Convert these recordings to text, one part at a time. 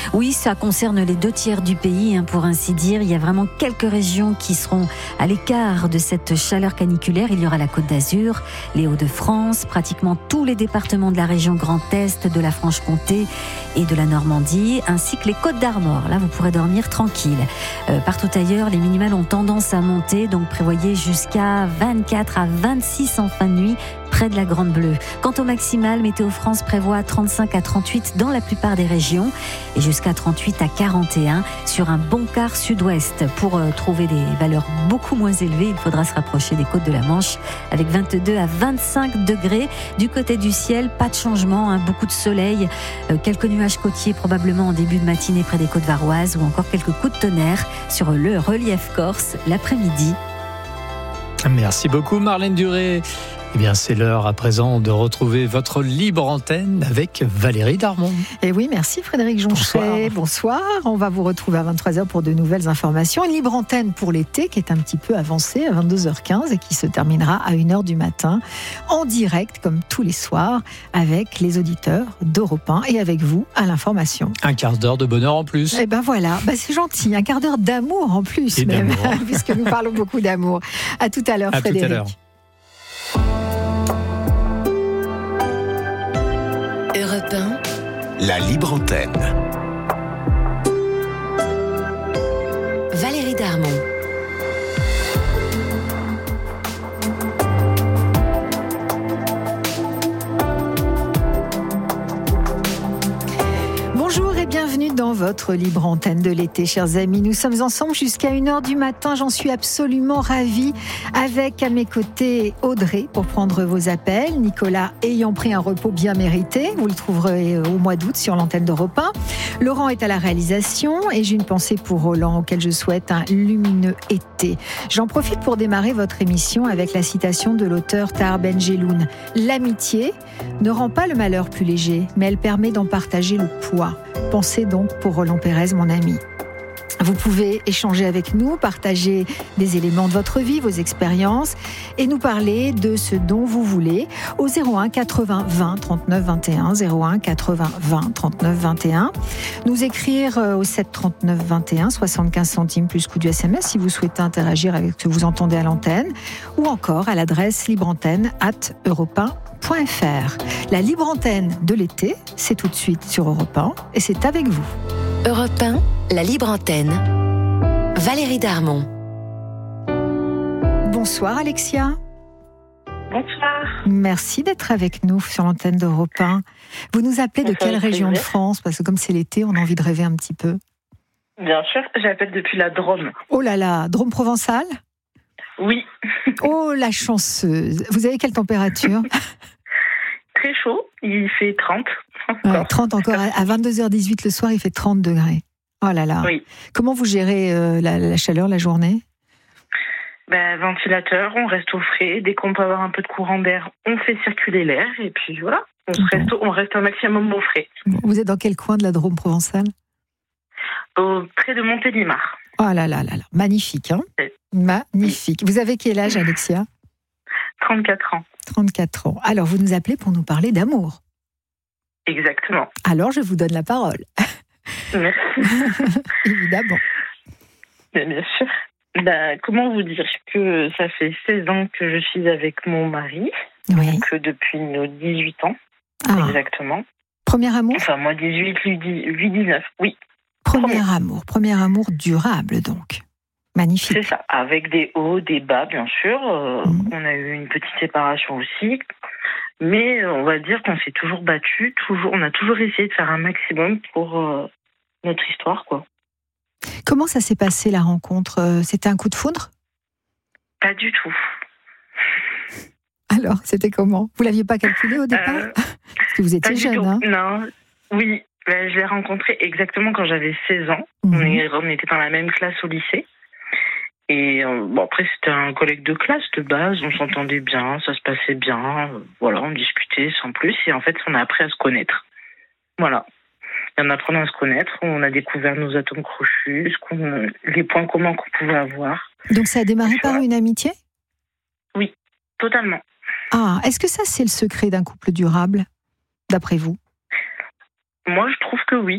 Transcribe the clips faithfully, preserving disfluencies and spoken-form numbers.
Oui, ça concerne les deux tiers du pays, hein, pour ainsi dire. Il y a vraiment quelques régions qui seront à l'écart de cette chaleur caniculaire. Il y aura la Côte d'Azur, les Hauts-de-France, pratiquement tous les départements de la région Grand Est, de la Franche-Comté et de la Normandie, ainsi que les Côtes d'Armor. Là, vous pourrez dormir tranquille. Euh, partout ailleurs, les minimales ont tendance à monter, donc prévoyez jusqu'à vingt-quatre à vingt-six en fin de nuit près de la Grande Bleue. Quant au maximal, Météo France prévoit trente-cinq à trente-huit dans la plupart des régions et jusqu'à trente-huit à quarante et un sur un bon quart sud-ouest. Pour euh, trouver des valeurs beaucoup moins élevées, il faudra se rapprocher des côtes de la Manche avec vingt-deux à vingt-cinq degrés. Du côté du ciel, pas de changement, hein, beaucoup de soleil, euh, quelques nuages côtiers probablement en début de matinée près des côtes varoises ou encore quelques coups de tonnerre sur le relief corse l'après-midi. Merci beaucoup Marlène Duré. Eh bien, c'est l'heure à présent de retrouver votre libre antenne avec Valérie Darmon. Et oui, merci Frédéric Joncheret. Bonsoir. Bonsoir. On va vous retrouver à vingt-trois heures pour de nouvelles informations. Une libre antenne pour l'été qui est un petit peu avancée à vingt-deux heures quinze et qui se terminera à une heure du matin en direct, comme tous les soirs, avec les auditeurs d'Europe un et avec vous à l'information. Un quart d'heure de bonheur en plus. Eh ben voilà, ben c'est gentil. Un quart d'heure d'amour en plus, et même, d'amour. puisque nous parlons beaucoup d'amour. À tout à l'heure, à Frédéric. Tout à l'heure. Europe un, la libre antenne. Valérie Darmon. Bonjour et bienvenue dans votre libre antenne de l'été, chers amis. Nous sommes ensemble jusqu'à une heure du matin. J'en suis absolument ravie. Avec à mes côtés Audrey pour prendre vos appels. Nicolas ayant pris un repos bien mérité. Vous le trouverez au mois d'août sur l'antenne d'Europe un. Laurent est à la réalisation et j'ai une pensée pour Roland auquel je souhaite un lumineux été. J'en profite pour démarrer votre émission avec la citation de l'auteur Tahar Ben Jelloun. L'amitié ne rend pas le malheur plus léger, mais elle permet d'en partager le poids. Pensez donc pour Roland Pérez, mon ami. Vous pouvez échanger avec nous, partager des éléments de votre vie, vos expériences et nous parler de ce dont vous voulez au zéro un quatre-vingts vingt trente-neuf vingt et un, zéro un quatre-vingts vingt trente-neuf vingt et un. Nous écrire au sept trente-neuf vingt et un, soixante-quinze centimes plus coût du S M S si vous souhaitez interagir avec ce que vous entendez à l'antenne ou encore à l'adresse libreantenne arobase europe un point f r. La libre antenne de l'été, c'est tout de suite sur Europe un et c'est avec vous. Europe un, la libre antenne. Valérie Darmon. Bonsoir Alexia. Bonsoir. Merci d'être avec nous sur l'antenne d'Europe un. Vous nous appelez de quelle région de France ? Parce que comme c'est l'été, on a envie de rêver un petit peu. Bien sûr, j'appelle depuis la Drôme. Oh là là, Drôme provençale ? Oui. Oh la chanceuse. Vous avez quelle température ? Très chaud, il fait trente. Encore. Ouais, trente encore. À vingt-deux heures dix-huit le soir, il fait trente degrés. Oh là là. Oui. Comment vous gérez euh, la, la chaleur la journée ? Ben, ventilateur, on reste au frais. Dès qu'on peut avoir un peu de courant d'air, on fait circuler l'air. Et puis voilà, on, bon. reste, on reste un maximum au frais. Vous êtes dans quel coin de la Drôme provençale ? Au, près de Montélimar. Oh là là là là. Magnifique, hein ? Oui. Magnifique. Vous avez quel âge, Alexia ? trente-quatre ans. trente-quatre ans. Alors, vous nous appelez pour nous parler d'amour. Exactement. Alors, je vous donne la parole. Merci. Évidemment. Bien, bien sûr. Ben, comment vous dire que ça fait seize ans que je suis avec mon mari. Oui. Donc, depuis nos dix-huit ans. Ah. Exactement. Premier amour ? Enfin, moi, dix-huit, lui, dix-neuf. Oui. Premier, Premier amour. Premier amour durable, donc. Magnifique. C'est ça. Avec des hauts, des bas, bien sûr. Euh, mmh. On a eu une petite séparation aussi. Mais on va dire qu'on s'est toujours battu, toujours, on a toujours essayé de faire un maximum pour euh, notre histoire, quoi. Comment ça s'est passé la rencontre ? C'était un coup de foudre ? Pas du tout. Alors, c'était comment ? Vous l'aviez pas calculé au départ ? euh, Parce que vous étiez jeune, hein ? Non, oui. Ben, je l'ai rencontré exactement quand j'avais seize ans. Mmh. On, est, on était dans la même classe au lycée. Et euh, bon, après, c'était un collègue de classe de base, on s'entendait bien, ça se passait bien, euh, voilà, on discutait sans plus, et en fait, on a appris à se connaître. Voilà. Et en apprenant à se connaître, on a découvert nos atomes crochus, ce qu'on, les points communs qu'on pouvait avoir. Donc ça a démarré par une amitié ? Oui, totalement. Ah, est-ce que ça, c'est le secret d'un couple durable, d'après vous ? Moi, je trouve que oui.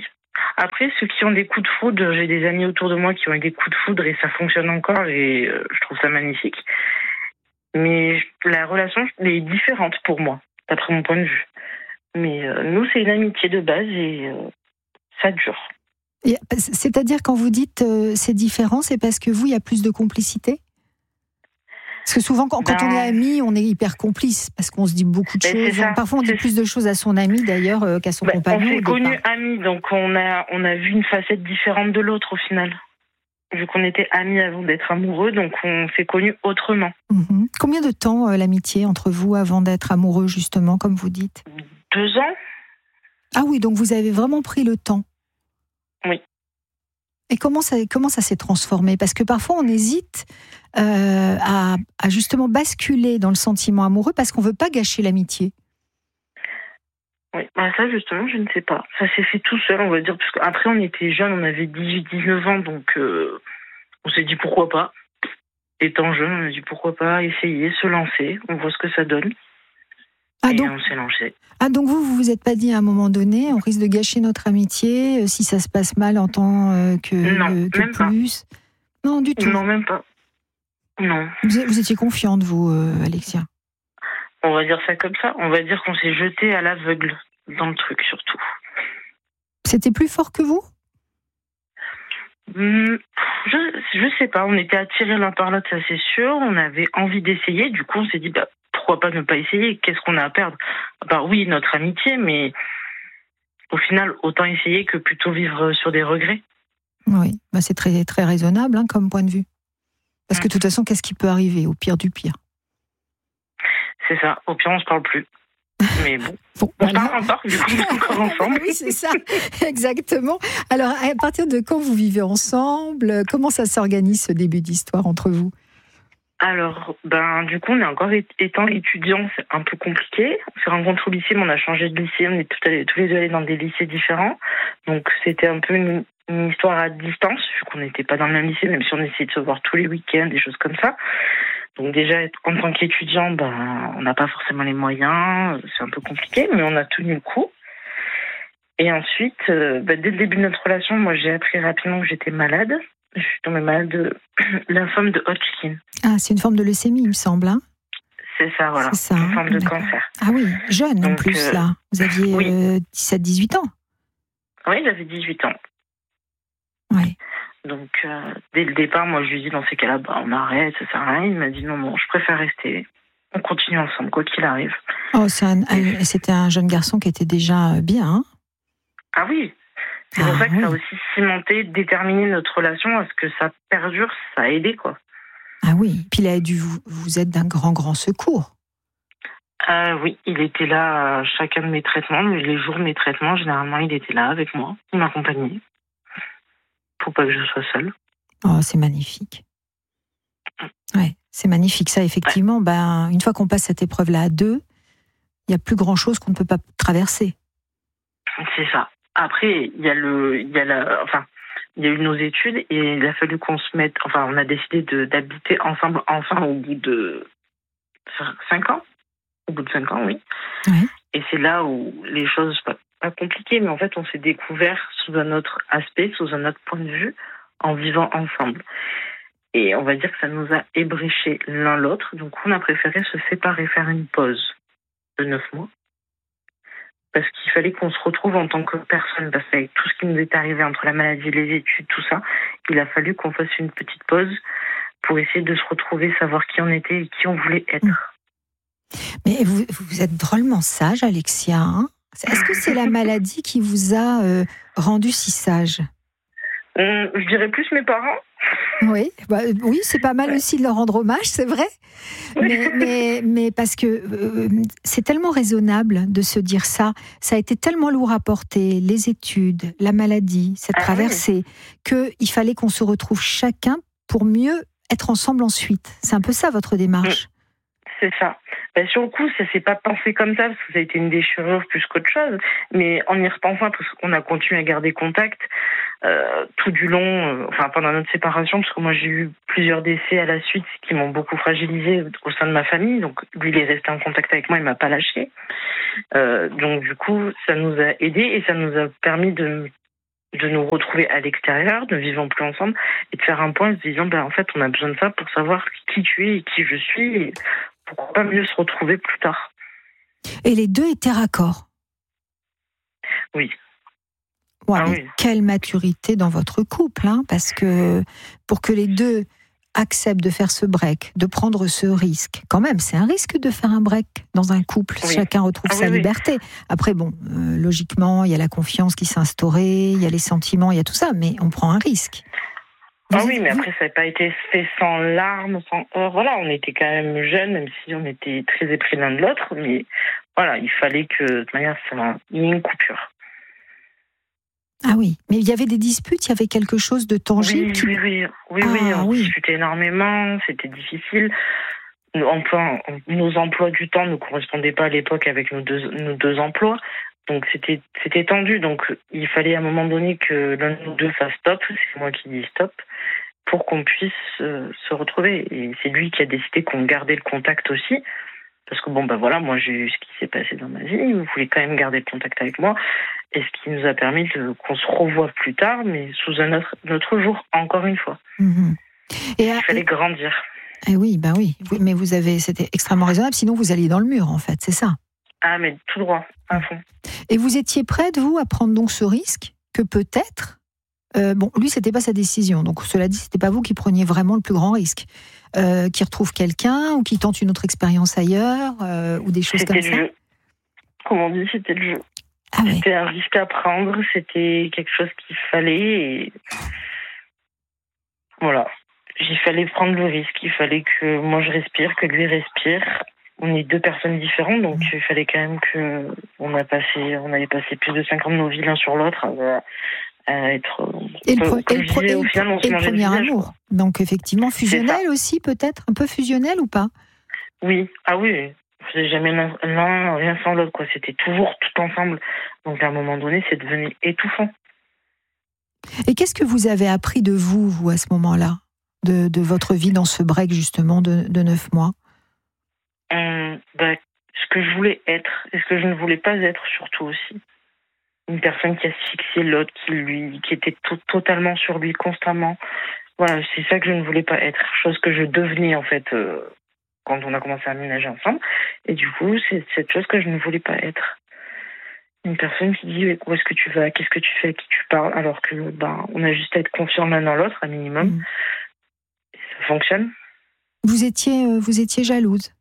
Après, ceux qui ont des coups de foudre, j'ai des amis autour de moi qui ont eu des coups de foudre et ça fonctionne encore et euh, je trouve ça magnifique. Mais la relation est différente pour moi, d'après mon point de vue. Mais euh, nous, c'est une amitié de base et euh, ça dure. Et, c'est-à-dire, quand vous dites euh, c'est différent, c'est parce que vous, il y a plus de complicité ? Parce que souvent, quand, ben, quand on est amis, on est hyper complice, parce qu'on se dit beaucoup de ben, choses. Ça, Parfois, on dit plus de choses à son ami, d'ailleurs, euh, qu'à son ben, compagnon. On s'est connus amis, donc on a, on a vu une facette différente de l'autre, au final. Vu qu'on était amis avant d'être amoureux, donc on s'est connus autrement. Mmh. Combien de temps euh, l'amitié entre vous avant d'être amoureux, justement, comme vous dites ? Deux ans. Ah oui, donc vous avez vraiment pris le temps. Oui. Et comment ça, comment ça s'est transformé ? Parce que parfois, on hésite euh, à, à justement basculer dans le sentiment amoureux parce qu'on ne veut pas gâcher l'amitié. Oui, bah ça justement, je ne sais pas. Ça s'est fait tout seul, on va dire, parce qu'après on était jeunes, on avait dix-huit dix-neuf ans, donc euh, on s'est dit pourquoi pas. Étant jeune, on a dit pourquoi pas essayer, se lancer, on voit ce que ça donne. Ah, et donc, on s'est lancé. Ah donc vous, vous vous êtes pas dit à un moment donné, on risque de gâcher notre amitié, euh, si ça se passe mal en tant euh, que, non, euh, que même plus pas. Non, du tout. Non, même pas. Non. Vous, vous étiez confiante, vous, euh, Alexia ? On va dire ça comme ça. On va dire qu'on s'est jeté à l'aveugle dans le truc, surtout. C'était plus fort que vous ? Mmh, je, je sais pas. On était attirés l'un par l'autre, ça c'est sûr. On avait envie d'essayer. Du coup, on s'est dit, bah, pourquoi pas ne pas essayer ? Qu'est-ce qu'on a à perdre ? Bah oui, notre amitié, mais au final, autant essayer que plutôt vivre sur des regrets. Oui, bah c'est très, très raisonnable hein, comme point de vue. Parce que de toute façon, qu'est-ce qui peut arriver au pire du pire ? C'est ça. Au pire, on se parle plus. Mais bon, bon on voilà. se parle encore, du coup, on est encore ensemble. Oui, c'est ça, exactement. Alors, à partir de quand vous vivez ensemble ? Comment ça s'organise, ce début d'histoire entre vous ? Alors, ben, du coup, on est encore étant étudiants, c'est un peu compliqué. On s'est rencontrés au lycée, mais on a changé de lycée. On est tous, allés, tous les deux allés dans des lycées différents. Donc, c'était un peu une, une histoire à distance, vu qu'on n'était pas dans le même lycée, même si on essayait de se voir tous les week-ends, des choses comme ça. Donc, déjà, en tant qu'étudiant, ben, on n'a pas forcément les moyens. C'est un peu compliqué, mais on a tenu le coup. Et ensuite, euh, ben, dès le début de notre relation, moi, j'ai appris rapidement que j'étais malade. Je suis tombée malade de lymphome de Hodgkin. Ah, c'est une forme de leucémie, il me semble. Hein ? C'est ça, voilà. C'est ça, une forme de d'accord. cancer. Ah oui, jeune Donc, en plus, euh, là. Vous aviez oui. euh, dix-sept dix-huit ans. Oui, j'avais dix-huit ans. Oui. Donc, euh, dès le départ, moi, je lui ai dit, dans ces cas-là, bah, on arrête, ça sert à rien. Il m'a dit, non, non, je préfère rester. On continue ensemble, quoi qu'il arrive. Oh, c'est un, un, c'était un jeune garçon qui était déjà bien, hein ? Ah oui. C'est ah, pour ça que oui. ça a aussi cimenté, déterminé notre relation à ce que ça perdure, ça a aidé, quoi. Ah oui, puis il a dû vous, vous être d'un grand, grand secours. Euh, oui, il était là à chacun de mes traitements, les jours de mes traitements, généralement, il était là avec moi, il m'accompagnait, pour pas que je sois seule. Oh, c'est magnifique. Ouais, c'est magnifique, ça, effectivement. Ouais. Ben, une fois qu'on passe cette épreuve-là à deux, il n'y a plus grand-chose qu'on ne peut pas traverser. C'est ça. Après, il y a le, il y a la, enfin, il y a eu nos études et il a fallu qu'on se mette, enfin, on a décidé de, d'habiter ensemble, enfin, au bout de cinq ans. Au bout de cinq ans, oui. Oui. Et c'est là où les choses, pas, pas compliquées, mais en fait, on s'est découvert sous un autre aspect, sous un autre point de vue, en vivant ensemble. Et on va dire que ça nous a ébréchés l'un l'autre. Donc, on a préféré se séparer, faire une pause de neuf mois. Parce qu'il fallait qu'on se retrouve en tant que personne. Parce qu'avec tout ce qui nous est arrivé entre la maladie, les études, tout ça, il a fallu qu'on fasse une petite pause pour essayer de se retrouver, savoir qui on était et qui on voulait être. Mais vous, vous êtes drôlement sage, Alexia. Hein ? Est-ce que c'est la maladie qui vous a euh, rendu si sage ? Hum, je dirais plus mes parents. Oui, bah, oui, c'est pas mal ouais. aussi de leur rendre hommage, c'est vrai. Oui. Mais, mais, mais parce que euh, c'est tellement raisonnable de se dire ça. Ça a été tellement lourd à porter, les études, la maladie, cette ah, traversée, oui. qu'il fallait qu'on se retrouve chacun pour mieux être ensemble ensuite. C'est un peu ça votre démarche. C'est ça. Ben, sur le coup, ça s'est pas pensé comme ça, parce que ça a été une déchirure plus qu'autre chose. Mais en y repensant, parce qu'on a continué à garder contact euh, tout du long, euh, enfin pendant notre séparation, parce que moi j'ai eu plusieurs décès à la suite qui m'ont beaucoup fragilisé au sein de ma famille. Donc lui, il est resté en contact avec moi, il m'a pas lâché. Euh, donc du coup, ça nous a aidés et ça nous a permis de de nous retrouver à l'extérieur, ne vivons plus ensemble, et de faire un point en se disant, ben, en fait, on a besoin de ça pour savoir qui tu es et qui je suis, et pourquoi pas mieux se retrouver plus tard. Et les deux étaient raccords? Oui. Ouais, ah, mais oui. Quelle maturité dans votre couple, hein, parce que pour que les deux acceptent de faire ce break, de prendre ce risque, quand même, c'est un risque de faire un break dans un couple. Oui. Chacun retrouve Ah, sa oui, oui. liberté. Après, bon, euh, logiquement, il y a la confiance qui s'est instaurée, il y a les sentiments, il y a tout ça, mais on prend un risque. Vous Ah oui, êtes- mais vous- après, ça n'a pas été fait sans larmes, sans heurts. Voilà, on était quand même jeunes, même si on était très épris l'un de l'autre. Mais voilà, il fallait que, de toute manière, ça, il y ait une coupure. Ah oui, mais il y avait des disputes, il y avait quelque chose de tangible Oui, qui... oui, oui, oui, Ah, oui, on oui. discutait énormément, c'était difficile. Nos emplois, nos emplois du temps ne correspondaient pas à l'époque avec nos deux, nos deux emplois. Donc c'était, c'était tendu. Donc il fallait à un moment donné que l'un de nous deux fasse stop, c'est moi qui dis stop, pour qu'on puisse euh, se retrouver. Et c'est lui qui a décidé qu'on gardait le contact aussi. Parce que bon, ben voilà, moi j'ai eu ce qui s'est passé dans ma vie, il voulait quand même garder le contact avec moi, et ce qui nous a permis de, qu'on se revoie plus tard, mais sous un autre, autre jour, encore une fois. Mhm. Et, Il fallait grandir. et oui, bah oui, oui, mais vous avez, c'était extrêmement raisonnable, sinon vous alliez dans le mur, en fait, c'est ça. Ah, mais tout droit, à fond. Et vous étiez prête, vous, à prendre donc ce risque que peut-être, euh, bon, lui, c'était pas sa décision, donc cela dit, c'était pas vous qui preniez vraiment le plus grand risque, euh, qui retrouve quelqu'un ou qui tente une autre expérience ailleurs euh, ou des choses C'était comme le ça. jeu. Comme on dit, c'était le jeu. Ah ouais. C'était un risque à prendre, c'était quelque chose qu'il fallait, et voilà. Il fallait prendre le risque, il fallait que moi je respire, que lui respire. On est deux personnes différentes, donc il fallait quand même que on a passé, on avait passé plus de cinq ans de nos vies l'un sur l'autre à, à être. Et le, pre- comme et le, je pre- disais, et au le final, on pre- se et le mangeait le premier visage, amour. quoi. Donc effectivement, C'est fusionnel aussi peut-être, un peu fusionnel ou pas? Oui, ah oui, on faisait jamais l'un, l'un rien sans l'autre, quoi. C'était toujours tout ensemble. Donc à un moment donné, c'est devenu étouffant. Et qu'est-ce que vous avez appris de vous, vous, à ce moment-là, de, de votre vie dans ce break justement de, de neuf mois? Hum, bah, ce que je voulais être et ce que je ne voulais pas être surtout aussi. Une personne qui asphyxiait l'autre, qui lui, qui était to- totalement sur lui constamment. Voilà, c'est ça que je ne voulais pas être. Chose que je devenais en fait euh, quand on a commencé à aménager ensemble. Et du coup, c'est cette chose que je ne voulais pas être. Une personne qui dit où est-ce que tu vas, qu'est-ce que tu fais, à qui tu parles, alors que ben on a juste à être confiant l'un dans l'autre, un minimum. Mmh. Et ça fonctionne. Vous étiez, euh, vous étiez jalouse?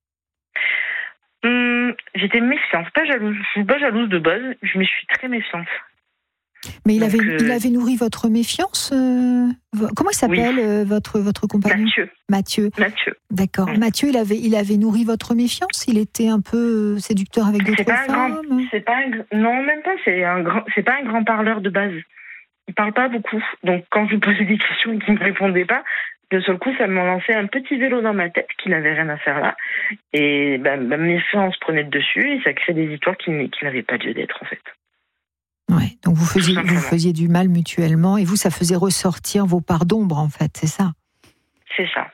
Hum, j'étais méfiante, pas jalouse. Je suis pas jalouse de base, mais je suis très méfiante. Mais il Donc, avait, euh, il avait nourri votre méfiance euh, vo- Comment il s'appelle Oui. euh, votre, votre compagnon? Mathieu, Mathieu. Mathieu. D'accord. Mm. Mathieu, il avait, il avait nourri votre méfiance? Il était un peu euh, séducteur avec d'autres C'est pas un grand, femmes? c'est pas un, gr- non même pas. C'est un grand, c'est pas un grand parleur de base. Il parle pas beaucoup. Donc quand je lui posais des questions et qu'il me répondait pas, de seul coup ça m'a lancé un petit vélo dans ma tête qui n'avait rien à faire là. Et ben, ben, mes séances prenaient le dessus et ça crée des histoires qui, n- qui n'avaient pas lieu d'être en fait. Ouais. Donc vous faisiez, Tout vous simplement. faisiez du mal mutuellement et vous, ça faisait ressortir vos parts d'ombre en fait, c'est ça? C'est ça.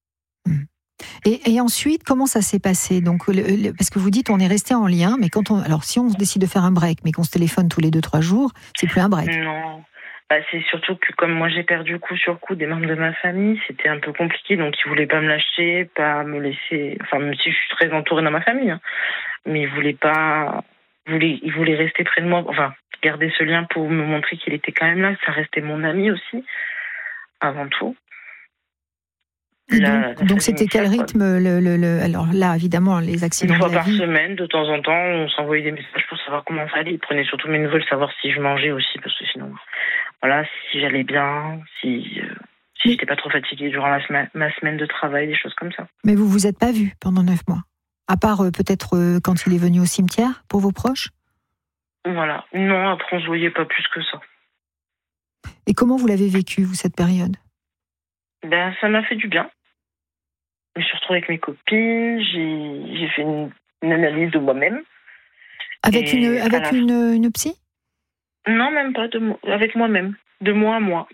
Et, et ensuite, comment ça s'est passé? Donc, le- le- parce que vous dites, on est resté en lien, mais quand on, alors si on décide de faire un break, mais qu'on se téléphone tous les deux trois jours, c'est plus un break. Non. Bah, c'est surtout que comme moi j'ai perdu coup sur coup des membres de ma famille, c'était un peu compliqué, donc ils voulaient pas me lâcher, pas me laisser. Enfin, même si je suis très entourée dans ma famille, hein, mais ils voulaient pas. Ils voulaient, ils voulaient rester près de moi. Enfin, garder ce lien pour me montrer qu'il était quand même là. Ça restait mon ami aussi, avant tout. Et La- donc, la donc phase c'était quel initiale, quoi. rythme le, le, le- alors là, évidemment, les accidents Une fois de la par vie. semaine, de temps en temps, on s'envoyait des messages pour savoir comment ça allait. Ils prenaient surtout mes nouvelles, savoir si je mangeais aussi, parce que sinon, voilà, si j'allais bien, si, euh, si j'étais pas trop fatiguée durant la semaine, ma semaine de travail, des choses comme ça. Mais vous vous êtes pas vus pendant neuf mois, à part euh, peut-être euh, quand il est venu au cimetière pour vos proches. Voilà. Non, après, on se voyait pas plus que ça. Et comment vous l'avez vécu, vous, cette période? Ben, ça m'a fait du bien. Je me suis retrouvée avec mes copines, j'ai, j'ai fait une, une analyse de moi-même. Avec Et une, à avec la- une, une psy? Non, même pas, de mo- avec moi-même. De moi à moi.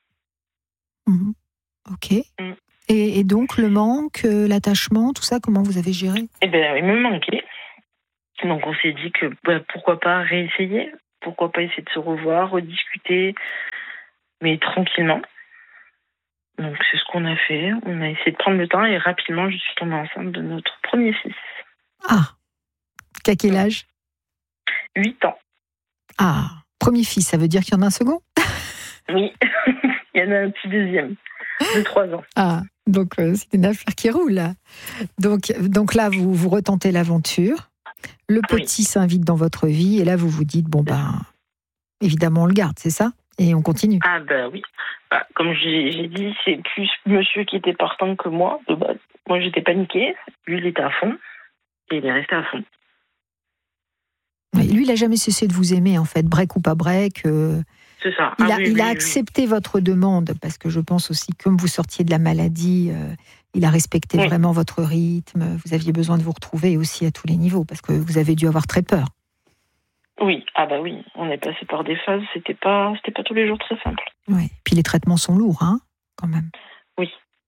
Mhm. Ok. Mm. Et, et donc le manque, euh, l'attachement, tout ça, comment vous avez géré? Eh ben, il me manquait. Donc, on s'est dit que bah, pourquoi pas réessayer. pourquoi pas essayer de se revoir, rediscuter, mais tranquillement. Donc c'est ce qu'on a fait. On a essayé de prendre le temps et rapidement, je suis tombée enceinte de notre premier fils. Ah, qu'à quel âge ? huit ans. Ah, premier fils, ça veut dire qu'il y en a un second ? Oui, il y en a un petit deuxième de trois ans. Ah, donc euh, c'est une affaire qui roule là. Donc, donc là, vous, vous retentez l'aventure. Le petit oui. s'invite dans votre vie et là, vous vous dites, bon ben, évidemment, on le garde, c'est ça ? Et on continue. Ah ben oui. Bah, comme j'ai, j'ai dit, c'est plus monsieur qui était partant que moi. De base. Moi, j'étais paniquée. Lui, il était à fond. Et il est resté à fond. Oui, lui, il n'a jamais cessé de vous aimer, en fait, break ou pas break. Euh, c'est ça. Il ah, a, oui, il oui, a oui, accepté oui. votre demande, parce que je pense aussi, comme vous sortiez de la maladie, euh, il a respecté oui. vraiment votre rythme. Vous aviez besoin de vous retrouver aussi à tous les niveaux, parce que vous avez dû avoir très peur. Oui, ah bah oui, on est passé par des phases, c'était pas, c'était pas tous les jours très simple. Oui, puis les traitements sont lourds, hein, quand même. Oui.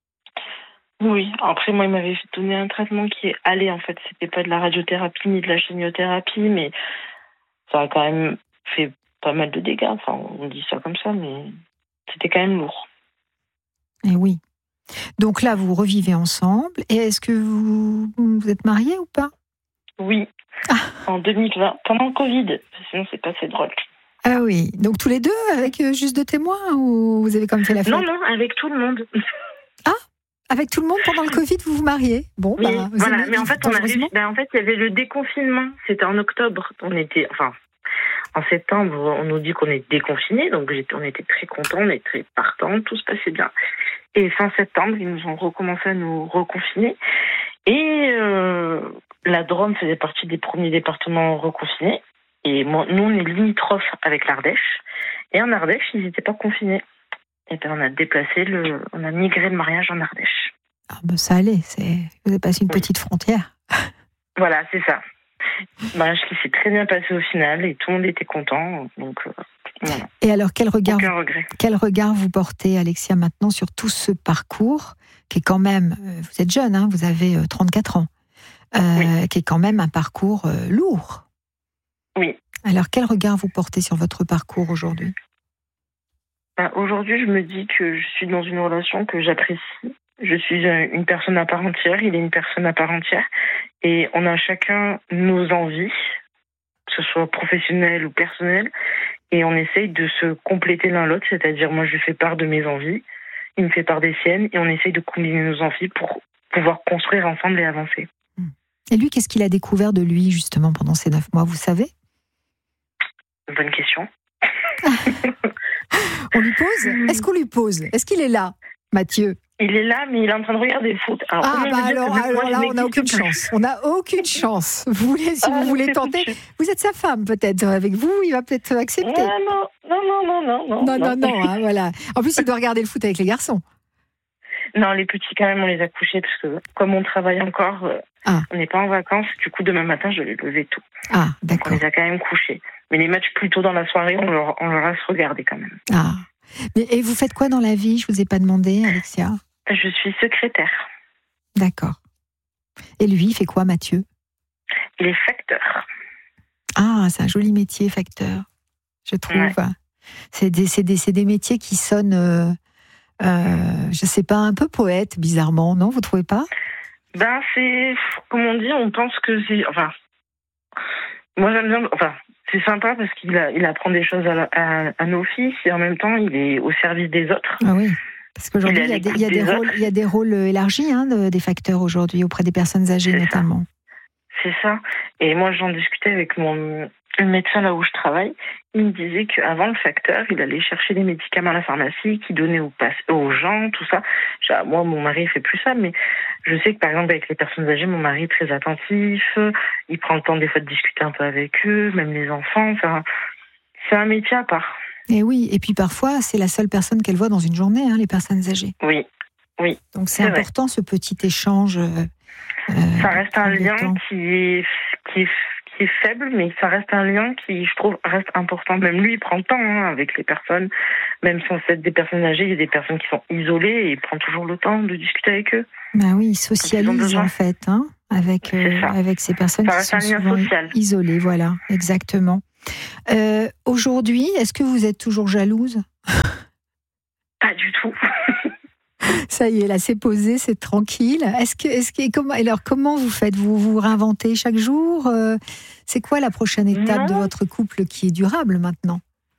Oui, après moi il m'avait donné un traitement qui est allé en fait, c'était pas de la radiothérapie ni de la chimiothérapie, mais ça a quand même fait pas mal de dégâts, enfin on dit ça comme ça, mais c'était quand même lourd. Et oui. Donc là vous revivez ensemble, et est-ce que vous, vous êtes mariés ou pas ? Oui, ah. en deux mille vingt, pendant le Covid, sinon c'est pas assez drôle. Ah oui, donc tous les deux avec euh, juste deux témoins ou vous avez quand même fait la fête ? Non, non, avec tout le monde. Ah, avec tout le monde pendant le Covid, vous vous mariez ? Bon, oui, bah, vous voilà, avez, mais en fait, on avait, ben, en fait, il y avait le déconfinement, c'était en octobre, on était, enfin, en septembre, on nous dit qu'on est déconfinés, donc on était très contents, on était très partants, tout se passait bien. Et fin septembre, ils nous ont recommencé à nous reconfiner. Et euh, la Drôme faisait partie des premiers départements reconfinés. Et moi, nous, on est limitrophes avec l'Ardèche. Et en Ardèche, ils n'étaient pas confinés. Et bien, on a déplacé le, on a migré le mariage en Ardèche. Ah ben ça allait, c'est, vous avez passé une oui. petite frontière. Voilà, c'est ça. Mariage qui s'est très bien passé au final et tout le monde était content. Donc, euh, voilà. Et alors, quel regard, Aucun regret. Quel regard vous portez, Alexia, maintenant sur tout ce parcours qui est quand même, vous êtes jeune, hein, vous avez trente-quatre ans, euh, oui. qui est quand même un parcours euh, lourd. Oui. Alors, quel regard vous portez sur votre parcours aujourd'hui ? Ben, aujourd'hui, je me dis que je suis dans une relation que j'apprécie. Je suis une personne à part entière, il est une personne à part entière. Et on a chacun nos envies, que ce soit professionnelles ou personnelles. Et on essaye de se compléter l'un l'autre, c'est-à-dire moi, je lui fais part de mes envies, il me fait part des siennes, et on essaye de combiner nos envies pour pouvoir construire ensemble et avancer. Et lui, qu'est-ce qu'il a découvert de lui, justement, pendant ces neuf mois, vous savez ? Bonne question. On lui pose ? Est-ce qu'on lui pose ? Est-ce qu'il est là, Mathieu ? Il est là, mais il est en train de regarder le foot. Alors, ah, bah alors, alors là, on n'a aucune plus. chance. On n'a aucune chance. Vous voulez, si ah, vous voulez tenter, vous êtes sa femme peut-être. Avec vous, il va peut-être accepter. Non, non, non, non, non, non. Non, non, non, non hein, voilà. En plus, il doit regarder le foot avec les garçons. Non, les petits, quand même, on les a couchés parce que comme on travaille encore, ah. on n'est pas en vacances. Du coup, demain matin, je vais lever tout. Ah, d'accord. Donc, on les a quand même couchés. Mais les matchs plus tôt dans la soirée, on leur, on leur a se regarder quand même. Ah. Mais, et vous faites quoi dans la vie ? Je ne vous ai pas demandé, Alexia. Je suis secrétaire. D'accord. Et lui, il fait quoi, Mathieu ? Il est facteur. Ah, c'est un joli métier, facteur. Je trouve. Ouais. C'est, des, c'est, des, c'est des métiers qui sonnent, euh, euh, je ne sais pas, un peu poète, bizarrement, non ? Vous ne trouvez pas ? Ben, c'est, comme on dit, on pense que c'est... Enfin, moi, j'aime bien... Enfin, c'est sympa parce qu'il a, il apprend des choses à, à, à nos fils et en même temps, il est au service des autres. Ah oui. Parce qu'aujourd'hui, il y a des, il y a des, des rôles, il y a des rôles élargis hein, de, des facteurs aujourd'hui, auprès des personnes âgées c'est notamment. Ça. C'est ça. Et moi, j'en discutais avec mon le médecin là où je travaille. Il me disait qu'avant, le facteur, il allait chercher des médicaments à la pharmacie, qu'il donnait aux, aux gens, tout ça. Genre, moi, mon mari, il fait plus ça, mais je sais que, par exemple, avec les personnes âgées, mon mari est très attentif. Il prend le temps, des fois, de discuter un peu avec eux, même les enfants. Enfin, c'est un métier à part. Et oui, et puis parfois, c'est la seule personne qu'elle voit dans une journée, hein, les personnes âgées. Oui, oui. Donc c'est, c'est important, vrai. Ce petit échange. Euh, ça reste un lien qui est, qui, est, qui est faible, mais ça reste un lien qui, je trouve, reste important. Même lui, il prend le temps hein, avec les personnes. Même sans être des personnes âgées, il y a des personnes qui sont isolées et il prend toujours le temps de discuter avec eux. Ben oui, il socialise en fait, hein, avec, euh, avec ces personnes ça qui sont un lien souvent social. isolées, voilà, exactement. Euh, aujourd'hui, est-ce que vous êtes toujours jalouse ? Pas du tout. Ça y est, là, c'est posé, c'est tranquille. Est-ce que, est-ce que, comment, alors, comment vous faites ? Vous vous réinventez chaque jour ? euh, C'est quoi la prochaine étape Non. de votre couple qui est durable maintenant ?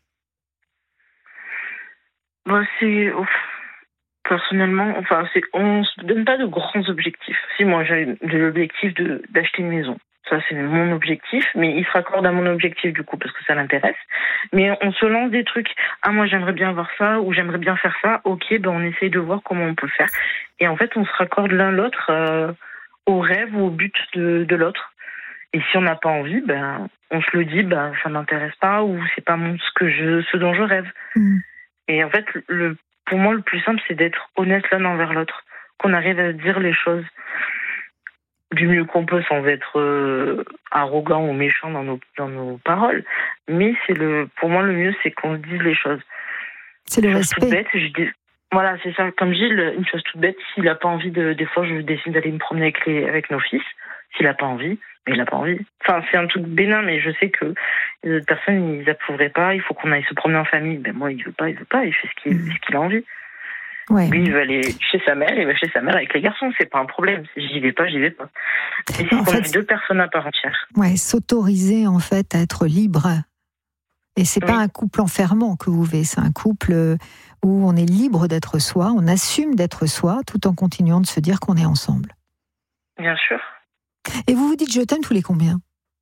Bon, c'est ouf. Personnellement, enfin, c'est, on se donne pas de grands objectifs. Si moi j'ai de l'objectif de d'acheter une maison, ça c'est mon objectif, mais il se raccorde à mon objectif du coup parce que ça l'intéresse. Mais on se lance des trucs. Ah moi j'aimerais bien avoir ça ou j'aimerais bien faire ça. Ok, ben on essaye de voir comment on peut faire. Et en fait on se raccorde l'un l'autre euh, au rêve ou au but de, de l'autre. Et si on n'a pas envie, ben on se le dit, ben ça m'intéresse pas ou c'est pas mon, ce que je, ce dont je rêve. Mmh. Et en fait, le, pour moi, le plus simple, c'est d'être honnête l'un envers l'autre. Qu'on arrive à dire les choses du mieux qu'on peut sans être euh, arrogant ou méchant dans nos, dans nos paroles. Mais c'est le, pour moi, le mieux, c'est qu'on se dise les choses. C'est le Une chose respect. toute bête, je dis, voilà, c'est ça. Comme Gilles, une chose toute bête, s'il n'a pas envie de... Des fois, je décide d'aller me promener avec, les, avec nos fils. S'il n'a pas envie, mais il n'a pas envie. Enfin, c'est un truc bénin, mais je sais que les autres personnes, ils approuveraient pas. Il faut qu'on aille se promener en famille. Ben moi, il veut pas, il veut pas. Il fait ce qu'il, Mmh. ce qu'il a envie. Ouais. Lui, il veut aller chez sa mère, il va chez sa mère avec les garçons. C'est pas un problème. Si j'y vais pas, j'y vais pas. Et si En on fait, est deux personnes à part entière. Ouais, s'autoriser en fait à être libre. Et c'est Oui. pas un couple enfermant que vous vivez, c'est un couple où on est libre d'être soi, on assume d'être soi, tout en continuant de se dire qu'on est ensemble. Bien sûr. Et vous vous dites je t'aime tous les combien ?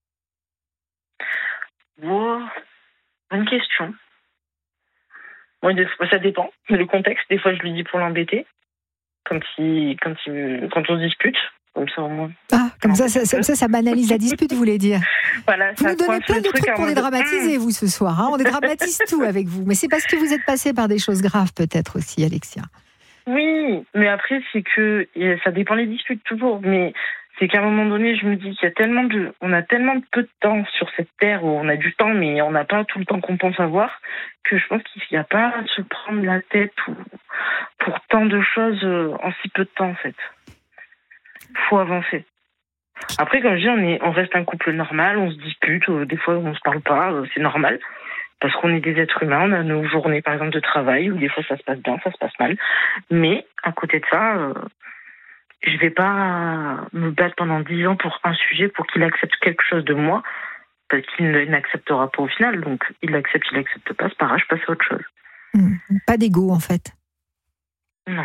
Wow. Bonne question. Moi, des fois, ça dépend. Mais le contexte, des fois, je lui dis pour l'embêter. Quand, il, quand, il, quand on se dispute. Comme ça, au moins. Ah, comme ça, ça, ça, ça, ça banalise la dispute, vous voulez dire ? Voilà, Vous ça nous donnez coince plein le de truc trucs à pour mode- dédramatiser, vous, ce soir. Hein, on dédramatise tout avec vous. Mais c'est parce que vous êtes passé par des choses graves, peut-être aussi, Alexia. Oui, mais après, c'est que ça dépend des disputes toujours. Mais c'est qu'à un moment donné, je me dis qu'il y a tellement de, on a tellement de peu de temps sur cette terre où on a du temps, mais on n'a pas tout le temps qu'on pense avoir, que je pense qu'il n'y a pas à se prendre la tête pour, pour tant de choses en si peu de temps, en fait. Faut avancer. Après, comme je dis, on, est, on reste un couple normal, on se dispute, des fois on se parle pas, c'est normal. Parce qu'on est des êtres humains, on a nos journées, par exemple, de travail, où des fois ça se passe bien, ça se passe mal. Mais, à côté de ça, euh, je vais pas me battre pendant dix ans pour un sujet, pour qu'il accepte quelque chose de moi, parce qu'il n'acceptera pas au final. Donc, il accepte, il accepte pas, c'est pas grave, je passe à autre chose. Mmh. Pas d'ego, en fait. Non.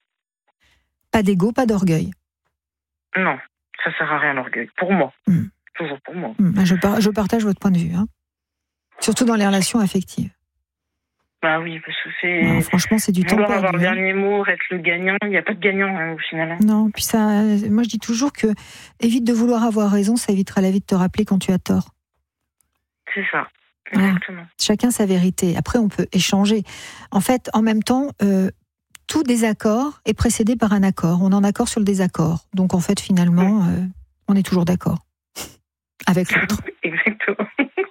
Pas d'ego, pas d'orgueil. Non, ça sert à rien l'orgueil. Pour moi. Mmh. Toujours pour moi. Mmh. Je, par, je partage votre point de vue. Hein. Surtout dans les relations affectives. Bah oui, parce que c'est... Ouais, franchement, c'est du temps vouloir perdu. avoir le Hein. dernier mot, être le gagnant, il n'y a pas de gagnant hein, au final. Hein. Non, puis ça, moi je dis toujours que évite de vouloir avoir raison, ça évitera la vie de te rappeler quand tu as tort. C'est ça, Voilà. exactement. Chacun sa vérité. Après, on peut échanger. En fait, en même temps, euh, tout désaccord est précédé par un accord. On est en accord sur le désaccord. Donc en fait, finalement, euh, on est toujours d'accord avec l'autre. Exactement.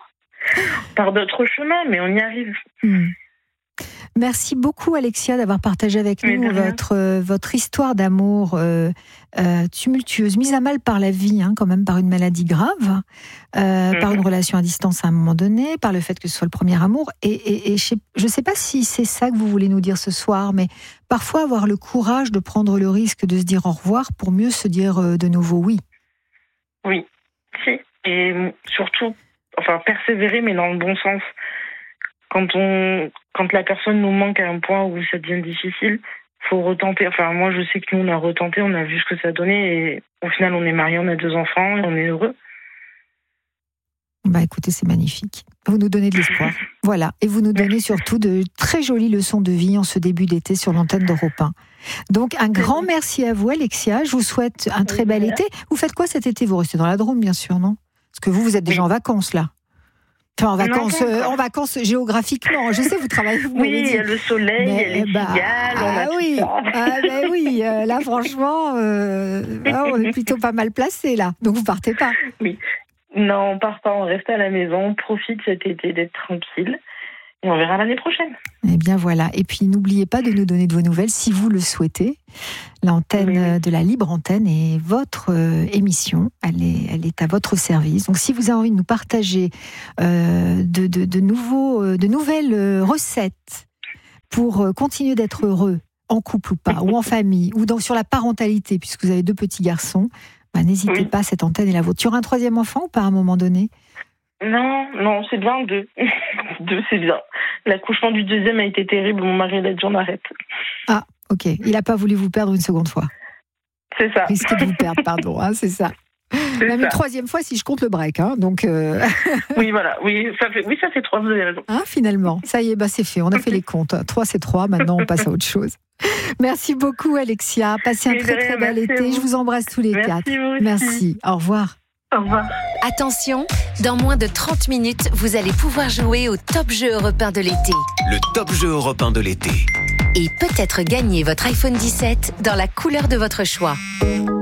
Par d'autres chemins, mais on y arrive. Mmh. Merci beaucoup Alexia d'avoir partagé avec Mais nous de rien. votre, euh, votre histoire d'amour euh, euh, tumultueuse, mise à mal par la vie, hein, quand même par une maladie grave, euh, Mhm. par une relation à distance à un moment donné, par le fait que ce soit le premier amour. Et, et, et je ne sais pas si c'est ça que vous voulez nous dire ce soir, mais parfois avoir le courage de prendre le risque de se dire au revoir pour mieux se dire euh, de nouveau oui. Oui, si. Et surtout, enfin, persévérer, mais dans le bon sens. Quand on, quand la personne nous manque à un point où ça devient difficile, faut retenter. Enfin, moi, je sais que nous, on a retenté, on a vu ce que ça donnait, et au final, on est mariés, on a deux enfants, et on est heureux. Bah écoutez, c'est magnifique. Vous nous donnez de l'espoir. Voilà. Et vous nous donnez surtout de très jolies leçons de vie en ce début d'été sur l'antenne d'Europe un. Donc, un grand merci à vous, Alexia. Je vous souhaite un très bel été. Vous faites quoi cet été ? Vous restez dans la Drôme, bien sûr, non ? Parce que vous, vous êtes déjà Oui. en vacances, là. Enfin, en vacances, Non, pas euh, encore. en vacances géographiquement. Je sais, vous travaillez, vous Oui, m'avez il dit. y a le soleil, il y a Mais, les bah, cigales, on a ah tout oui, ça. ah ben oui, euh, là franchement, euh, là, on est plutôt pas mal placé là. Donc vous partez pas. Non, on part pas, on reste à la maison, on profite cet été d'être tranquille. on verra l'année prochaine. Eh bien voilà. Et puis n'oubliez pas de nous donner de vos nouvelles si vous le souhaitez. L'antenne oui. de la Libre Antenne est votre euh, émission. Elle est, elle est à votre service. Donc si vous avez envie de nous partager euh, de, de, de, nouveaux, euh, de nouvelles euh, recettes pour euh, continuer d'être heureux, en couple ou pas, ou en famille, ou dans, sur la parentalité, puisque vous avez deux petits garçons, bah, n'hésitez oui. pas, cette antenne est la vôtre. Tu auras un troisième enfant ou pas à un moment donné ? Non, non, c'est bien deux. Deux, c'est bien. L'accouchement du deuxième a été terrible. Mon mari a dit on arrête. Ah, ok. Il n'a pas voulu vous perdre une seconde fois. C'est ça. Risqué de vous perdre, pardon, hein, c'est ça. C'est Même ça. Une troisième fois si je compte le break, hein, donc. Euh... oui, voilà. Oui, ça fait, oui, ça fait trois. Vous avez raison. Hein, finalement, ça y est, bah c'est fait. On a fait les comptes. Trois, c'est trois. Maintenant, on passe à autre chose. Merci beaucoup, Alexia. Passez un très très bel été. Je vous embrasse tous les merci quatre. Merci. Au revoir. Au revoir. Attention, dans moins de trente minutes, vous allez pouvoir jouer au Top Jeu européen de l'été. Le Top Jeu européen de l'été. Et peut-être gagner votre iPhone dix-sept dans la couleur de votre choix.